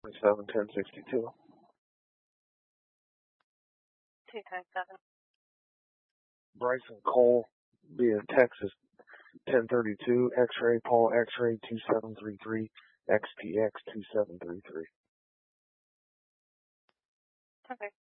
71062. 237. Bryson Cole via Texas 1032, X-ray, Paul X-ray 2733, XTX 2733. Okay.